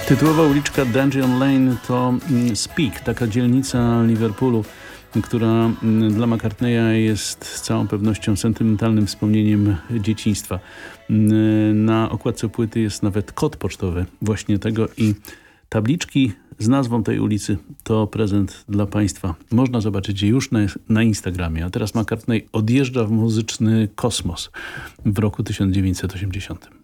Tytułowa uliczka Dungeon Lane to Speke, taka dzielnica Liverpoolu, która dla McCartneya jest z całą pewnością sentymentalnym wspomnieniem dzieciństwa. Na okładce płyty jest nawet kod pocztowy właśnie tego i tabliczki z nazwą tej ulicy to prezent dla Państwa. Można zobaczyć je już na Instagramie. A teraz McCartney odjeżdża w muzyczny kosmos w roku 1980.